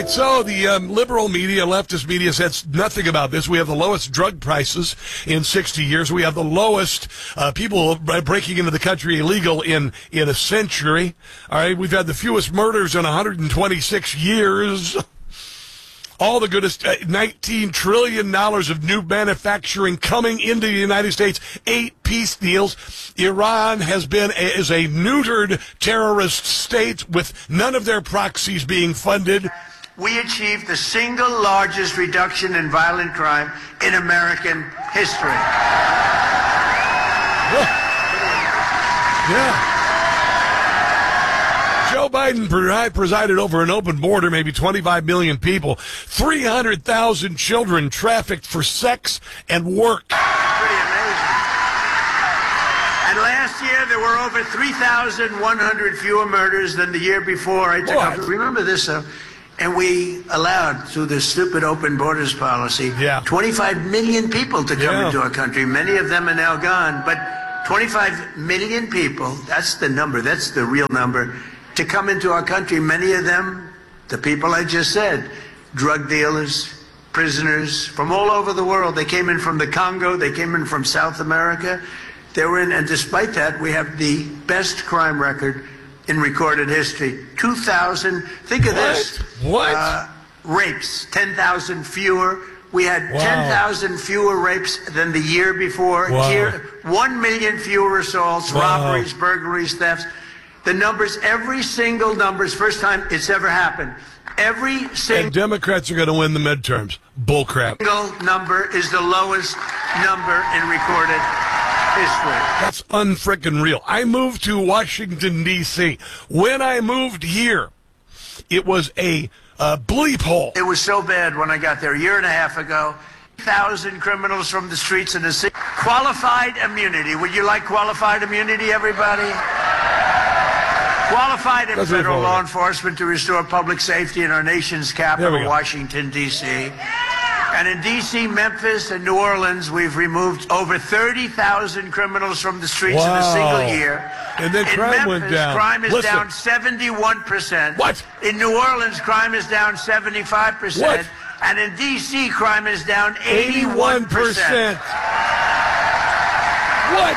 right, so the liberal media, leftist media says nothing about this. We have the lowest drug prices in 60 years. We have the lowest people breaking into the country illegal in a century. All right, we've had the fewest murders in 126 years. All the goodest, $19 trillion of new manufacturing coming into the United States, 8 peace deals. Iran is a neutered terrorist state with none of their proxies being funded. We achieved the single largest reduction in violent crime in American history. Yeah. Joe Biden presided over an open border, maybe 25 million people, 300,000 children trafficked for sex and work. Pretty amazing. And last year, there were over 3,100 fewer murders than the year before. I took office. Remember this, though? And we allowed, through this stupid open borders policy, 25 million people to come into our country. Many of them are now gone. But 25 million people, that's the number, that's the real number, to come into our country. Many of them, the people I just said, drug dealers, prisoners from all over the world. They came in from the Congo. They came in from South America. They were in, and despite that, we have the best crime record in recorded history. 2,000, think of this. What? Rapes, 10,000 fewer. We had 10,000 fewer rapes than the year before. Here, 1 million fewer assaults, robberies, burglaries, thefts. The numbers, every single numbers, first time it's ever happened. Every single... And Democrats are going to win the midterms. Bullcrap. Single number is the lowest number in recorded history. That's unfrickin' real. I moved to Washington, D.C. When I moved here, it was a bleep hole. It was so bad when I got there a year and a half ago. 1,000 criminals from the streets of the city. Qualified immunity. Would you like qualified immunity, everybody? Qualified in federal law enforcement to restore public safety in our nation's capital, Washington, D.C. And in D.C., Memphis, and New Orleans, we've removed over 30,000 criminals from the streets in a single year. And then crime went down. Crime is down 71%. What? In New Orleans, crime is down 75%. What? And in D.C., crime is down 81%. What?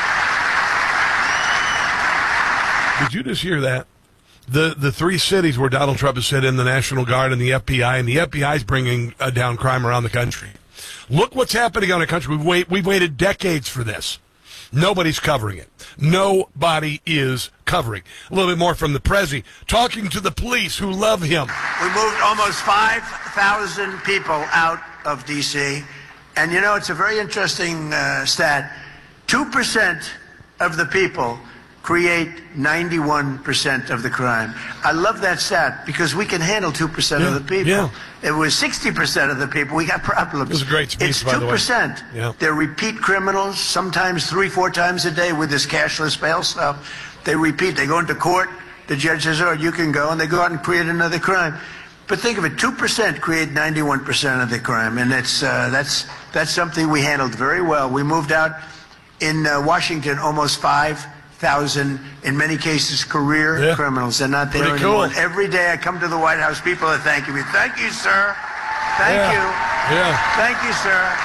Did you just hear that? The 3 cities where Donald Trump has sent in the National Guard and the FBI is bringing down crime around the country. Look what's happening on our country. We've waited decades for this. Nobody's covering it. Nobody is covering. A little bit more from the Prezi, talking to the police who love him. We moved almost 5,000 people out of D.C., and you know, it's a very interesting stat. 2% of the people create 91% of the crime. I love that stat because we can handle 2% of the people. Yeah. It was 60% of the people. We got problems. It was a great speech, it's 2%. By the way. Yeah. They're repeat criminals, sometimes 3-4 times a day with this cashless bail stuff. They repeat. They go into court. The judge says, "Oh, you can go," and they go out and create another crime. But think of it: 2% create 91% of the crime, and that's something we handled very well. We moved out in Washington almost 5,000, in many cases, career criminals. They're not there anymore. Cool. Every day I come to the White House, people are thanking me. Thank you, sir. Thank you. Yeah. Thank you, sir.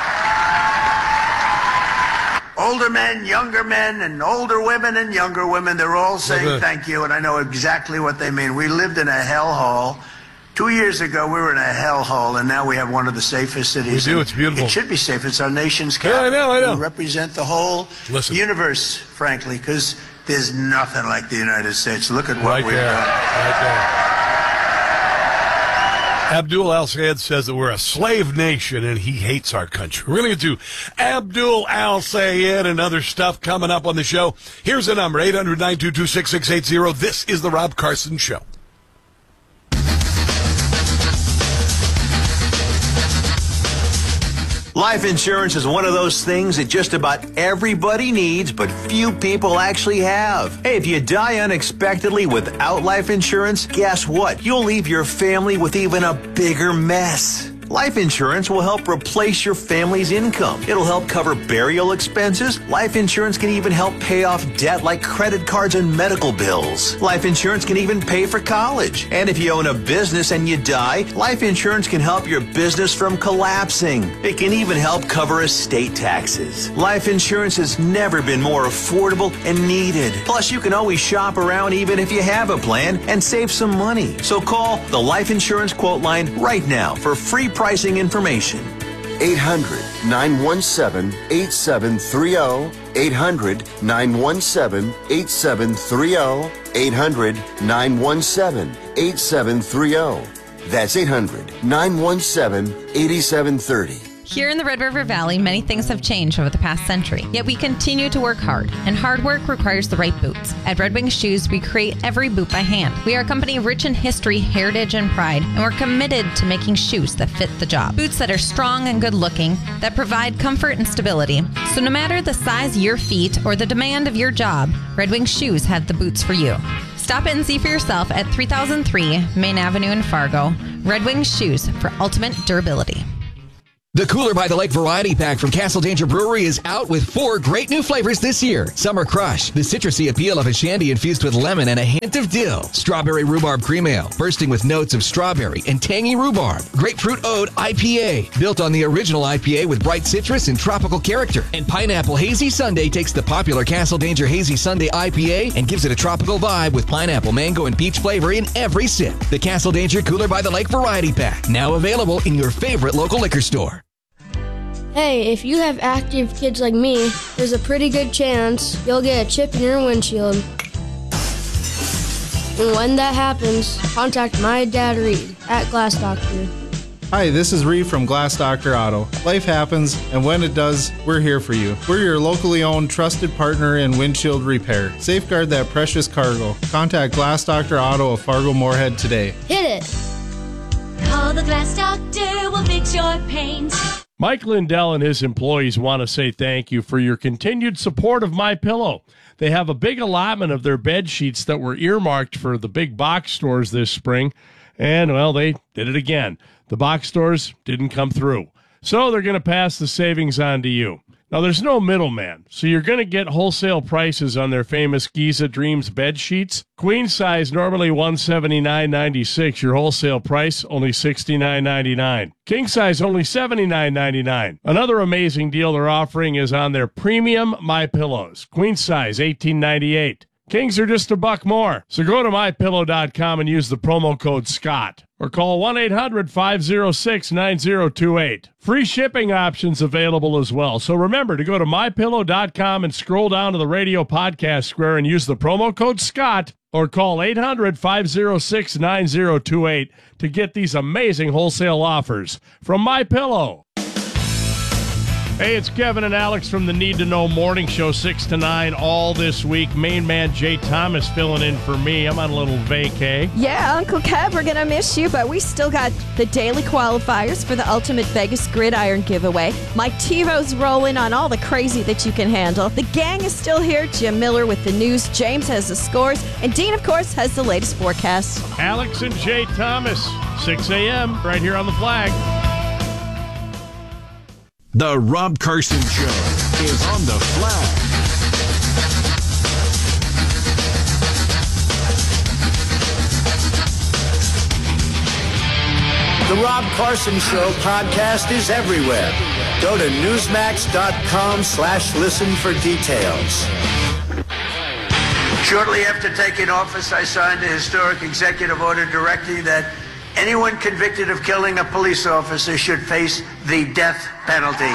Older men, younger men, and older women and younger women, they're all saying thank you, and I know exactly what they mean. We lived in a hellhole. 2 years ago, we were in a hellhole, and now we have one of the safest cities. We do. It's beautiful. It should be safe. It's our nation's capital. Yeah, I know. We represent the whole universe, frankly, because there's nothing like the United States. Look at what we've done. Right there. Abdul Al-Sayed says that we're a slave nation and he hates our country. We're going to get to Abdul Al-Sayed and other stuff coming up on the show. Here's the number, 800-922-6680. This is The Rob Carson Show. Life insurance is one of those things that just about everybody needs, but few people actually have. Hey, if you die unexpectedly without life insurance, guess what? You'll leave your family with even a bigger mess. Life insurance will help replace your family's income. It'll help cover burial expenses. Life insurance can even help pay off debt like credit cards and medical bills. Life insurance can even pay for college. And if you own a business and you die, life insurance can help your business from collapsing. It can even help cover estate taxes. Life insurance has never been more affordable and needed. Plus, you can always shop around even if you have a plan and save some money. So call the Life Insurance Quote Line right now for free pricing information. 800-917-8730. 800-917-8730. 800-917-8730. That's 800-917-8730. Here in the Red River Valley, many things have changed over the past century, yet we continue to work hard, and hard work requires the right boots. At Red Wing Shoes, we create every boot by hand. We are a company rich in history, heritage, and pride, and we're committed to making shoes that fit the job. Boots that are strong and good-looking, that provide comfort and stability. So no matter the size of your feet or the demand of your job, Red Wing Shoes have the boots for you. Stop in and see for yourself at 3003 Main Avenue in Fargo. Red Wing Shoes for ultimate durability. The Cooler by the Lake Variety Pack from Castle Danger Brewery is out with 4 great new flavors this year. Summer Crush, the citrusy appeal of a shandy infused with lemon and a hint of dill. Strawberry Rhubarb Cream Ale, bursting with notes of strawberry and tangy rhubarb. Grapefruit Ode IPA, built on the original IPA with bright citrus and tropical character. And Pineapple Hazy Sundae takes the popular Castle Danger Hazy Sundae IPA and gives it a tropical vibe with pineapple, mango, and peach flavor in every sip. The Castle Danger Cooler by the Lake Variety Pack, now available in your favorite local liquor store. Hey, if you have active kids like me, there's a pretty good chance you'll get a chip in your windshield. And when that happens, contact my dad Reed at Glass Doctor. Hi, this is Reed from Glass Doctor Auto. Life happens, and when it does, we're here for you. We're your locally owned, trusted partner in windshield repair. Safeguard that precious cargo. Contact Glass Doctor Auto of Fargo Moorhead today. Hit it! Call the Glass Doctor, we'll fix your paint. Mike Lindell and his employees want to say thank you for your continued support of MyPillow. They have a big allotment of their bed sheets that were earmarked for the big box stores this spring, and, well, they did it again. The box stores didn't come through, so they're going to pass the savings on to you. Now, there's no middleman, so you're going to get wholesale prices on their famous Giza Dreams bed sheets. Queen size, normally $179.96. Your wholesale price, only $69.99. King size, only $79.99. Another amazing deal they're offering is on their premium MyPillows. Queen size, $18.98. Kings are just $1 more. So go to MyPillow.com and use the promo code SCOTT. Or call 1-800-506-9028. Free shipping options available as well. So remember to go to MyPillow.com and scroll down to the radio podcast square and use the promo code SCOTT. Or call 800-506-9028 to get these amazing wholesale offers from MyPillow. Hey, it's Kevin and Alex from the Need to Know Morning Show, 6 to 9 all this week. Main man Jay Thomas filling in for me. I'm on a little vacay. Yeah, Uncle Kev, we're going to miss you, but we still got the daily qualifiers for the Ultimate Vegas Gridiron giveaway. Mike TiVo's rolling on all the crazy that you can handle. The gang is still here. Jim Miller with the news. James has the scores. And Dean, of course, has the latest forecast. Alex and Jay Thomas, 6 a.m. right here on the flag. The Rob Carson Show is on the flag. The Rob Carson Show podcast is everywhere. Go to Newsmax.com/listen for details. Shortly after taking office, I signed a historic executive order directing that anyone convicted of killing a police officer should face the death penalty.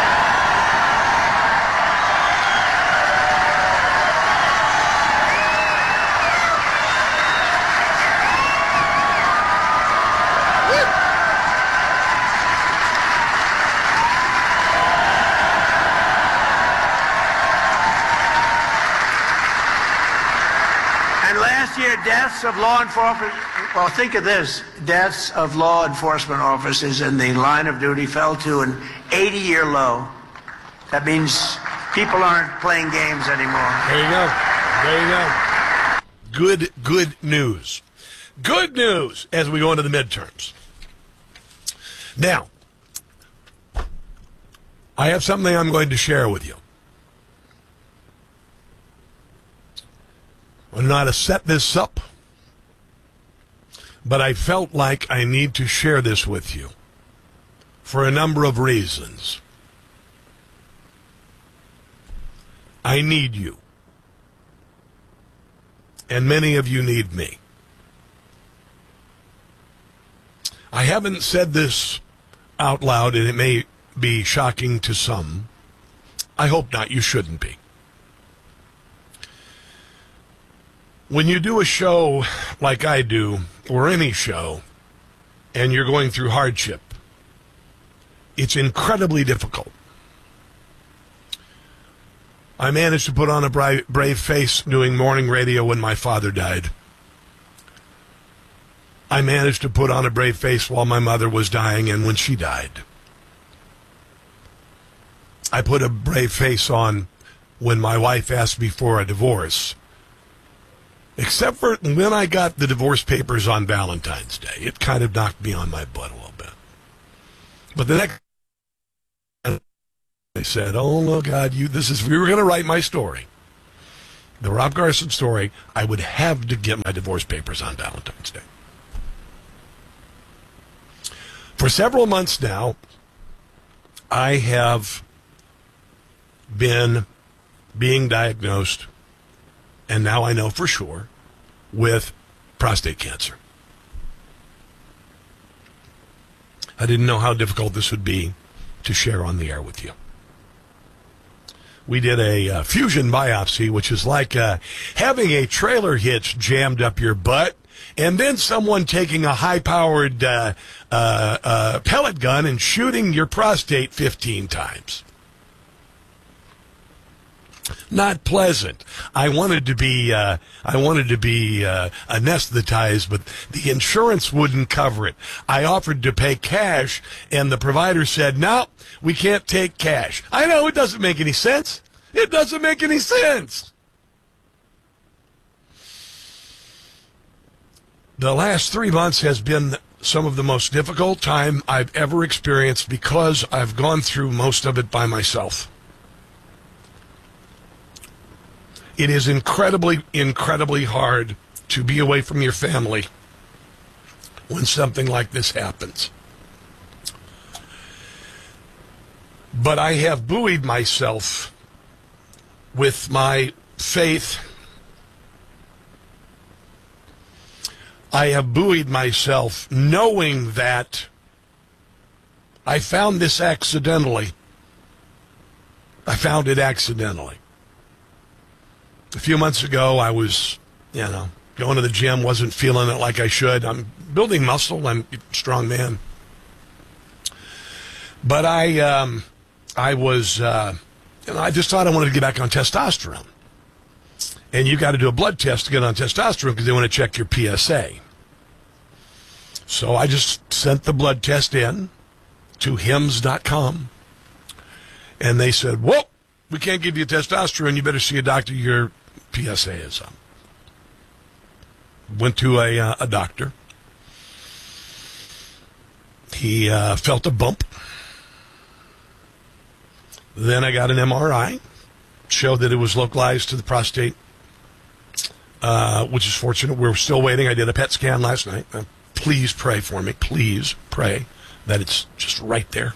And last year, deaths of law enforcement, well, think of this, deaths of law enforcement officers in the line of duty fell to an 80-year low. That means people aren't playing games anymore. There you go. Good news. Good news as we go into the midterms. Now, I have something I'm going to share with you. I don't know how to set this up, but I felt like I need to share this with you for a number of reasons. I need you, and many of you need me. I haven't said this out loud, and it may be shocking to some. I hope not. You shouldn't be. When you do a show like I do, or any show, and you're going through hardship, it's incredibly difficult. I managed to put on a brave face doing morning radio when my father died. I managed to put on a brave face while my mother was dying and when she died. I put a brave face on when my wife asked me for a divorce. Except for when I got the divorce papers on Valentine's Day. It kind of knocked me on my butt a little bit. But the next they said, oh, no, God, we were going to write my story. The Rob Carson story, I would have to get my divorce papers on Valentine's Day. For several months now, I have been being diagnosed, and now I know for sure, with prostate cancer. I didn't know how difficult this would be to share on the air with you. We did a fusion biopsy, which is like having a trailer hitch jammed up your butt, and then someone taking a high-powered pellet gun and shooting your prostate 15 times. Not pleasant. I wanted to be anesthetized, but the insurance wouldn't cover it. I offered to pay cash, and the provider said, "No, we can't take cash." I know it doesn't make any sense. It doesn't make any sense. The last 3 months has been some of the most difficult time I've ever experienced because I've gone through most of it by myself. It is incredibly, incredibly hard to be away from your family when something like this happens. But I have buoyed myself with my faith. I have buoyed myself knowing that I found this accidentally. I found it accidentally. A few months ago, I was, going to the gym, wasn't feeling it like I should. I'm building muscle. I'm a strong man. But I was, I just thought I wanted to get back on testosterone. And you got to do a blood test to get on testosterone because they want to check your PSA. So I just sent the blood test in to hims.com. And they said, whoa, we can't give you testosterone. You better see a doctor. Your PSA is up. Went to a doctor. He felt a bump. Then I got an MRI. Showed that it was localized to the prostate, which is fortunate. We're still waiting. I did a PET scan last night. Please pray for me. Please pray that it's just right there.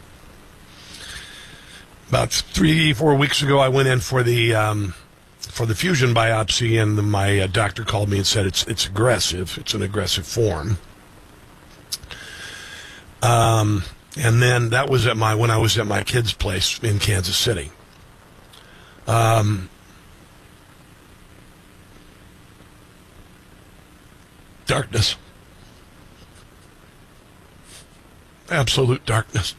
About 3-4 weeks ago, I went in for the fusion biopsy, and my doctor called me and said it's aggressive. It's an aggressive form. And then that was when I was at my kid's place in Kansas City. Darkness. Absolute darkness.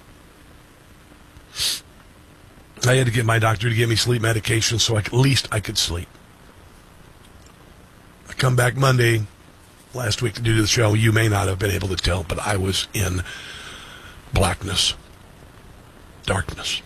I had to get my doctor to give me sleep medication so at least I could sleep. I come back Monday last week to do the show. You may not have been able to tell, but I was in blackness, darkness.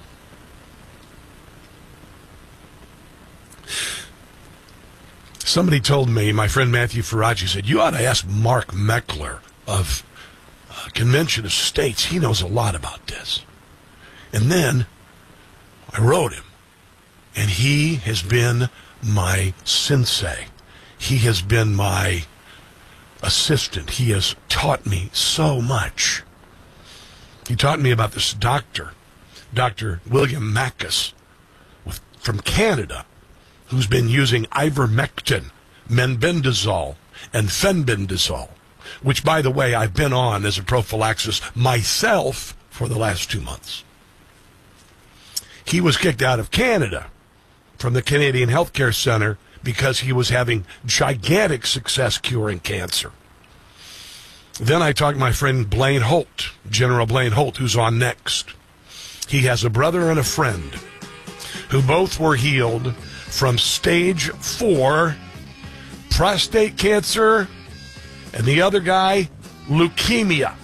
Somebody told me, my friend Matthew Faraci said, you ought to ask Mark Meckler of Convention of States. He knows a lot about this. And then I wrote him, and he has been my sensei. He has been my assistant. He has taught me so much. He taught me about this doctor, Dr. William Mackus, from Canada, who's been using ivermectin, menbendazole, and fenbendazole, which, by the way, I've been on as a prophylaxis myself for the last 2 months. He was kicked out of Canada from the Canadian Healthcare Center because he was having gigantic success curing cancer. Then I talked to my friend Blaine Holt, General Blaine Holt, who's on next. He has a brother and a friend who both were healed from stage 4 prostate cancer, and the other guy, leukemia.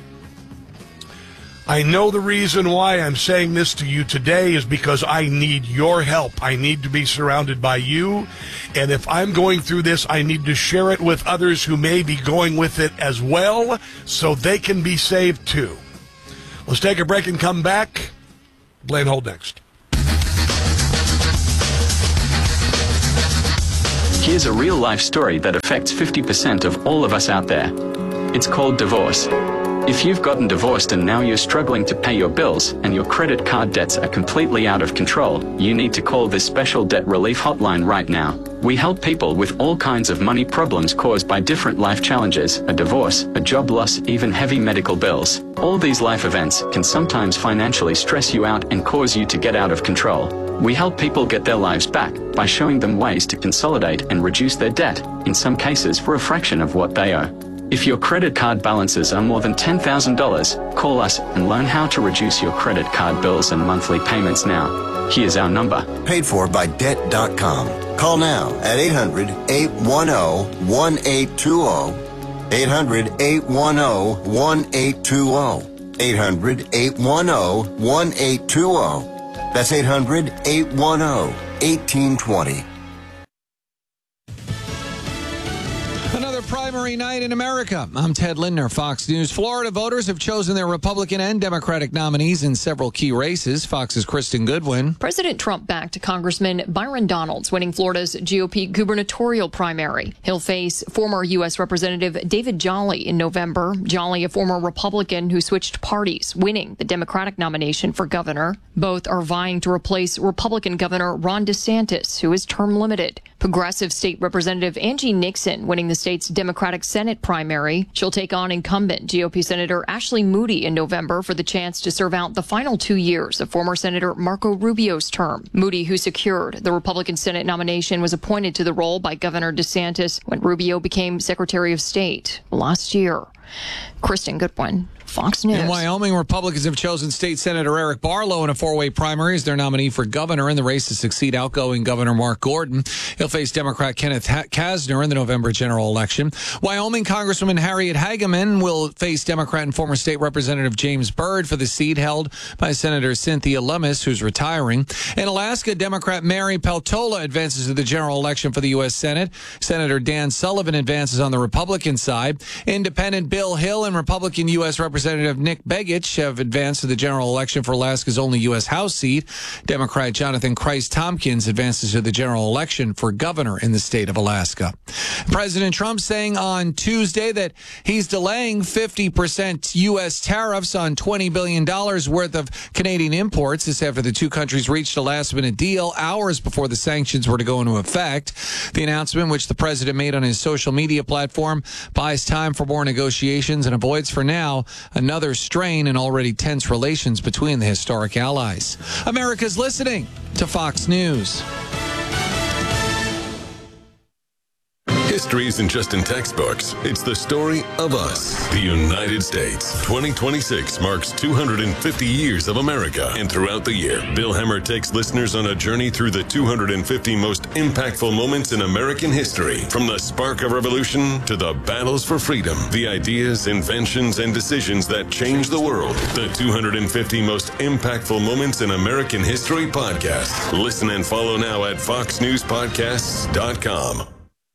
I know the reason why I'm saying this to you today is because I need your help. I need to be surrounded by you. And if I'm going through this, I need to share it with others who may be going with it as well so they can be saved too. Let's take a break and come back. Blaine Holt next. Here's a real-life story that affects 50% of all of us out there. It's called divorce. If you've gotten divorced and now you're struggling to pay your bills and your credit card debts are completely out of control, you need to call this special debt relief hotline right now. We help people with all kinds of money problems caused by different life challenges, a divorce, a job loss, even heavy medical bills. All these life events can sometimes financially stress you out and cause you to get out of control. We help people get their lives back by showing them ways to consolidate and reduce their debt, in some cases for a fraction of what they owe. If your credit card balances are more than $10,000, call us and learn how to reduce your credit card bills and monthly payments now. Here's our number. Paid for by Debt.com. Call now at 800-810-1820. 800-810-1820. 800-810-1820. That's 800-810-1820. Another primary night in America. I'm Ted Lindner, Fox News. Florida voters have chosen their Republican and Democratic nominees in several key races. Fox's Kristen Goodwin. President Trump backed Congressman Byron Donalds, winning Florida's GOP gubernatorial primary. He'll face former U.S. Representative David Jolly in November. Jolly, a former Republican who switched parties, winning the Democratic nomination for governor. Both are vying to replace Republican Governor Ron DeSantis, who is term limited. Progressive State Representative Angie Nixon winning the state's Democratic Senate primary. She'll take on incumbent GOP Senator Ashley Moody in November for the chance to serve out the final 2 years of former Senator Marco Rubio's term. Moody, who secured the Republican Senate nomination, was appointed to the role by Governor DeSantis when Rubio became Secretary of State last year. Kristen Goodwin, Fox News. In Wyoming, Republicans have chosen State Senator Eric Barlow in a four-way primary as their nominee for governor in the race to succeed outgoing Governor Mark Gordon. He'll face Democrat Kenneth Kasner in the November general election. Wyoming Congresswoman Harriet Hageman will face Democrat and former state representative James Byrd for the seat held by Senator Cynthia Lummis, who's retiring. In Alaska, Democrat Mary Peltola advances to the general election for the U.S. Senate. Senator Dan Sullivan advances on the Republican side. Independent Bill Hill and Republican U.S. Representative Nick Begich have advanced to the general election for Alaska's only U.S. House seat. Democrat Jonathan Christ Tompkins advances to the general election for governor in the state of Alaska. President Trump saying on Tuesday that he's delaying 50% U.S. tariffs on $20 billion worth of Canadian imports. This after the two countries reached a last-minute deal hours before the sanctions were to go into effect. The announcement, which the president made on his social media platform, buys time for more negotiations and avoids for now another strain in already tense relations between the historic allies. America's listening to Fox News. History isn't just in textbooks. It's the story of us, the United States. 2026 marks 250 years of America. And throughout the year, Bill Hemmer takes listeners on a journey through the 250 most impactful moments in American history. From the spark of revolution to the battles for freedom, the ideas, inventions, and decisions that changed the world. The 250 most impactful moments in American history podcast. Listen and follow now at foxnewspodcasts.com.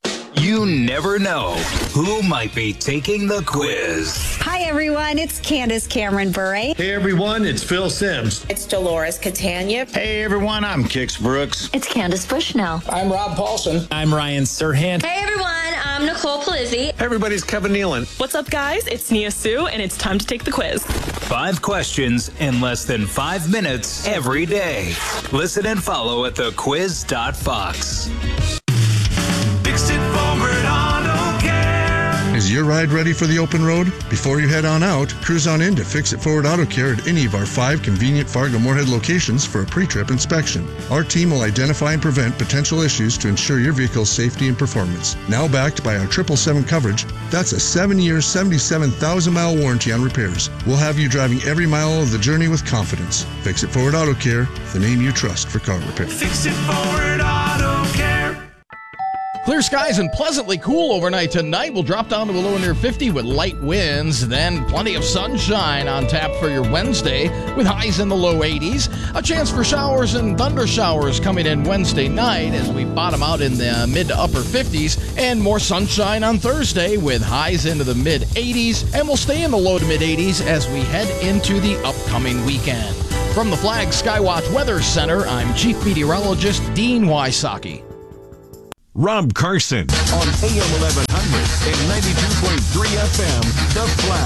You never know who might be taking the quiz. Hi, everyone. It's Candace Cameron Bure. Hey, everyone. It's Phil Sims. It's Dolores Catania. Hey, everyone. I'm Kix Brooks. It's Candace Bushnell. I'm Rob Paulson. I'm Ryan Serhant. Hey, everyone. I'm Nicole Palizzi. Hey, everybody's Kevin Nealon. What's up, guys? It's Nia Sue, and it's time to take the quiz. 5 questions in less than 5 minutes every day. Listen and follow at thequiz.fox. Fixed It Forward Auto Care. Is your ride ready for the open road? Before you head on out, cruise on in to Fix It Forward Auto Care at any of our 5 convenient Fargo-Moorhead locations for a pre-trip inspection. Our team will identify and prevent potential issues to ensure your vehicle's safety and performance. Now backed by our 777 coverage, that's a 7-year, 77,000-mile warranty on repairs. We'll have you driving every mile of the journey with confidence. Fix It Forward Auto Care, the name you trust for car repair. Fix It Forward Auto Care. Clear skies and pleasantly cool overnight tonight. We'll drop down to a low near 50 with light winds. Then plenty of sunshine on tap for your Wednesday with highs in the low 80s. A chance for showers and thunder showers coming in Wednesday night as we bottom out in the mid to upper 50s. And more sunshine on Thursday with highs into the mid 80s. And we'll stay in the low to mid 80s as we head into the upcoming weekend. From the Flag Skywatch Weather Center, I'm Chief Meteorologist Dean Wysocki. Rob Carson on AM 1100 and 92.3 FM, The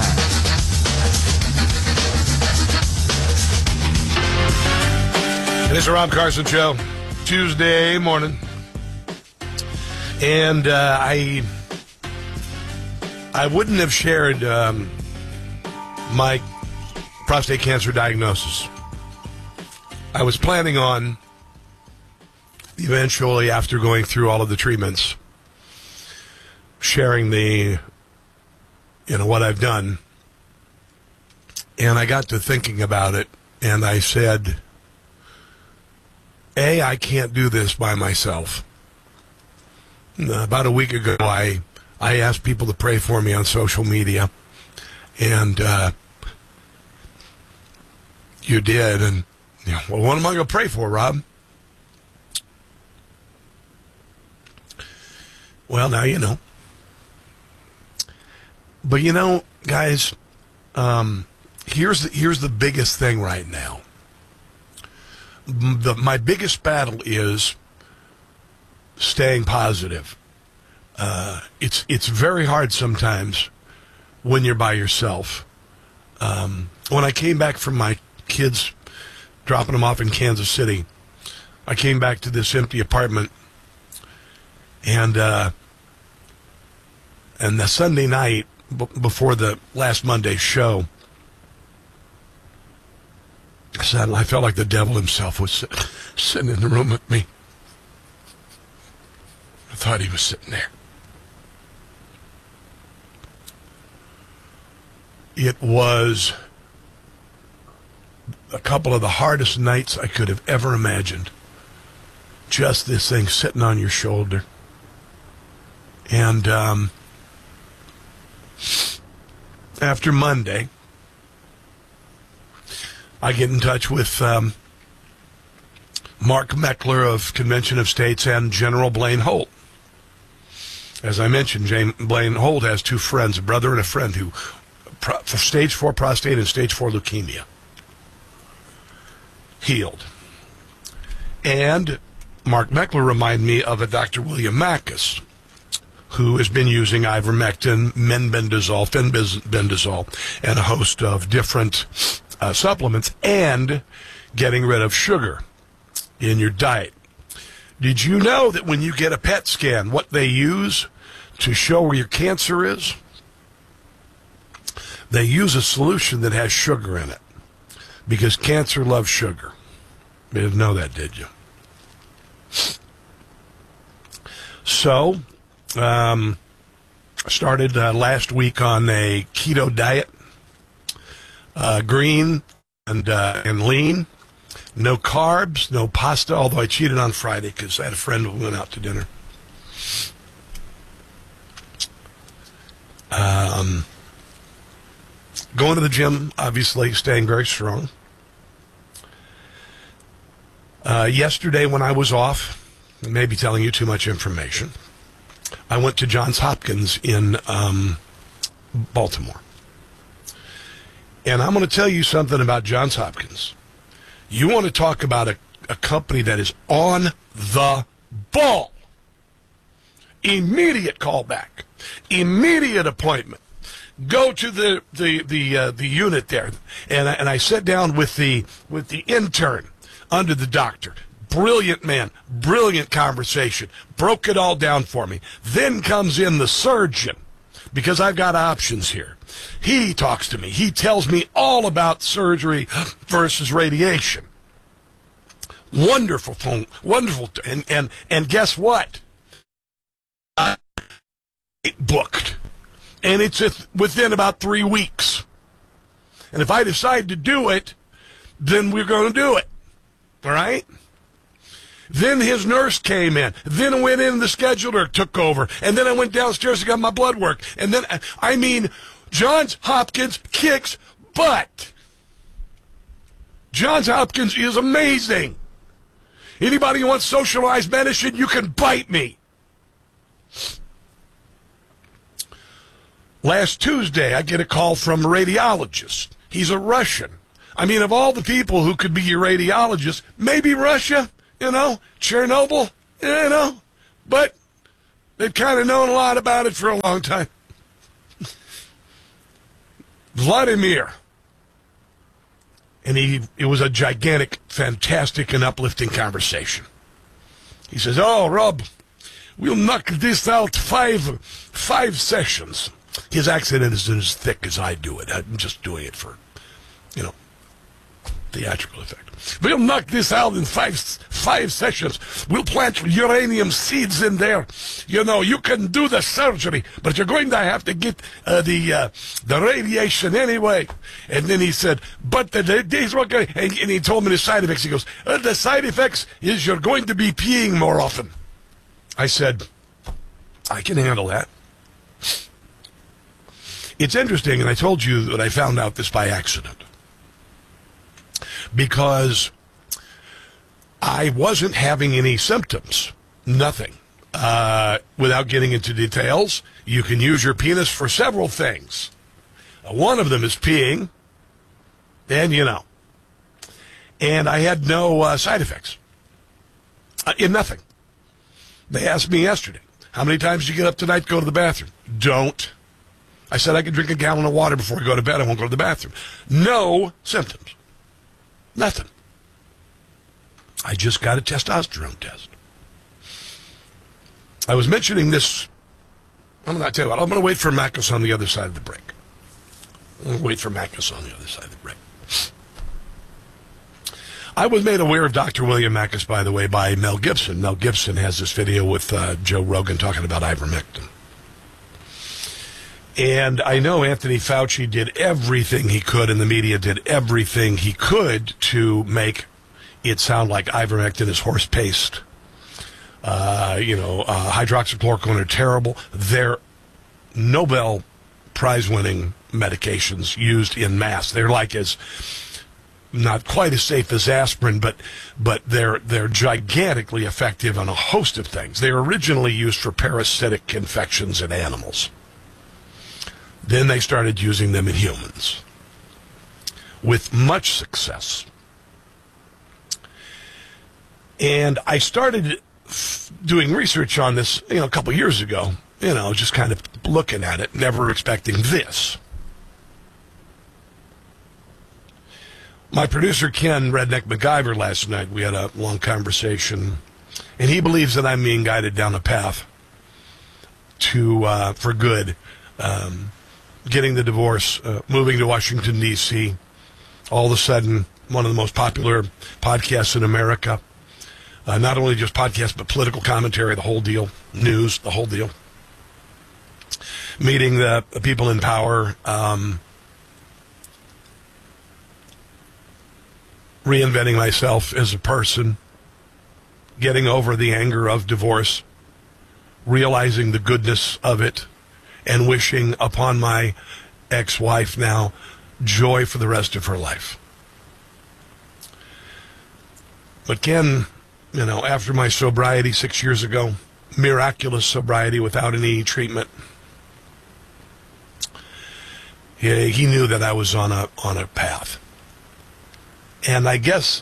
Flag. It is the Rob Carson Show, Tuesday morning. And I wouldn't have shared my prostate cancer diagnosis. I was planning on eventually, after going through all of the treatments, sharing what I've done. And I got to thinking about it, and I said, I can't do this by myself. About a week ago, I asked people to pray for me on social media, and you did. And, well, what am I going to pray for, Rob? Well, now you know. But guys, here's the biggest thing right now. My biggest battle is staying positive. It's very hard sometimes when you're by yourself. When I came back from my kids dropping them off in Kansas City, I came back to this empty apartment. And the Sunday night before the last Monday's show, I felt like the devil himself was sitting in the room with me. I thought he was sitting there. It was a couple of the hardest nights I could have ever imagined. Just this thing sitting on your shoulder. And after Monday, I get in touch with Mark Meckler of Convention of States and General Blaine Holt. As I mentioned, Blaine Holt has 2 friends, a brother and a friend, who stage 4 prostate and stage 4 leukemia. Healed. And Mark Meckler reminded me of a Dr. William Mackus, who has been using ivermectin, menbendazole, fenbendazole, and a host of different supplements, and getting rid of sugar in your diet. Did you know that when you get a PET scan, what they use to show where your cancer is? They use a solution that has sugar in it, because cancer loves sugar. You didn't know that, did you? So, started last week on a keto diet, green and lean, no carbs, no pasta, although I cheated on Friday because I had a friend who went out to dinner. Going to the gym, obviously, staying very strong. Yesterday when I was off, maybe telling you too much information, I went to Johns Hopkins in Baltimore. And I'm going to tell you something about Johns Hopkins. You want to talk about a company that is on the ball. Immediate callback. Immediate appointment. Go to the unit there. And I sat down with the intern under the doctor. Brilliant man. Brilliant conversation. Broke it all down for me. Then comes in the surgeon, because I've got options here. He talks to me. He tells me all about surgery versus radiation. Wonderful phone. Wonderful. And guess what? I booked. And it's within about 3 weeks. And if I decide to do it, then we're going to do it. All right? Then his nurse came in. Then I went in, the scheduler took over. And then I went downstairs and got my blood work. And then, I mean, Johns Hopkins kicks butt. Johns Hopkins is amazing. Anybody who wants socialized medicine, you can bite me. Last Tuesday, I get a call from a radiologist. He's a Russian. I mean, of all the people who could be your radiologist, maybe Russia, Chernobyl, but they've kind of known a lot about it for a long time. Vladimir. And it was a gigantic, fantastic, and uplifting conversation. He says, "Oh, Rob, we'll knock this out five sessions." His accent isn't as thick as I do it. I'm just doing it for, theatrical effect. "We'll knock this out in five sessions. We'll plant uranium seeds in there. You can do the surgery, but you're going to have to get the radiation anyway." And then he said, "But these were going," and he told me the side effects. He goes, "The side effects is you're going to be peeing more often." I said, "I can handle that." It's interesting, and I told you that I found out this by accident, because I wasn't having any symptoms, nothing. Without getting into details, you can use your penis for several things. One of them is peeing, and And I had no side effects. Nothing. They asked me yesterday, "How many times do you get up tonight to go to the bathroom?" Don't. I said I could drink a gallon of water before I go to bed. I won't go to the bathroom. No symptoms. Nothing. I just got a testosterone test. I was mentioning this. I'm going to tell you what. I'm going to wait for Makis on the other side of the break. I was made aware of Dr. William Makis, by the way, by Mel Gibson. Mel Gibson has this video with Joe Rogan talking about ivermectin. And I know Anthony Fauci did everything he could, and the media did everything he could to make it sound like ivermectin is horse paste. Hydroxychloroquine are terrible. They're Nobel Prize-winning medications used in mass. They're not quite as safe as aspirin, but they're gigantically effective on a host of things. They were originally used for parasitic infections in animals. Then they started using them in humans with much success. And I started doing research on this, a couple years ago, just kind of looking at it, never expecting this. My producer, Ken Redneck MacGyver, last night, we had a long conversation, and he believes that I'm being guided down a path for good. Getting the divorce, moving to Washington, D.C., all of a sudden, one of the most popular podcasts in America. Not only just podcasts, but political commentary, the whole deal, news, the whole deal. Meeting the people in power, reinventing myself as a person, getting over the anger of divorce, realizing the goodness of it, and wishing upon my ex-wife now joy for the rest of her life. But Ken, after my sobriety 6 years ago, miraculous sobriety without any treatment. He knew that I was on a path. And I guess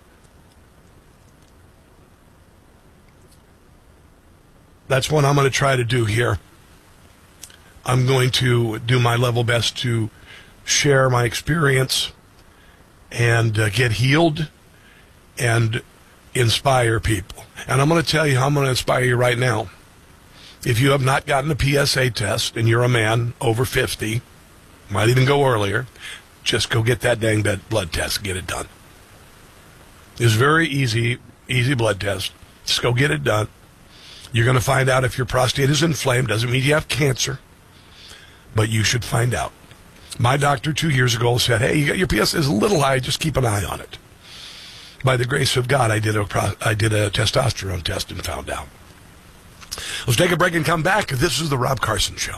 that's what I'm going to try to do here. I'm going to do my level best to share my experience and get healed and inspire people. And I'm going to tell you how I'm going to inspire you right now. If you have not gotten a PSA test and you're a man over 50, might even go earlier, just go get that dang blood test and get it done. It's very easy blood test. Just go get it done. You're going to find out if your prostate is inflamed. Doesn't mean you have cancer, but you should find out. My doctor 2 years ago said, hey, your PSA is a little high, just keep an eye on it. By the grace of God, I did a testosterone test and found out. Let's take a break and come back. This is the Rob Carson Show.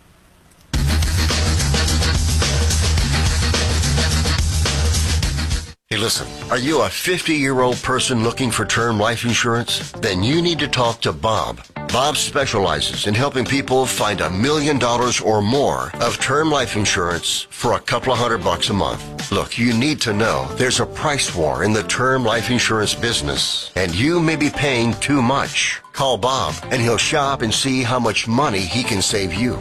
Hey, listen, are you a 50-year-old person looking for term life insurance? Then you need to talk to Bob. Bob specializes in helping people find $1 million or more of term life insurance for a couple of $100 a month. Look, you need to know there's a price war in the term life insurance business, and you may be paying too much. Call Bob, and he'll shop and see how much money he can save you.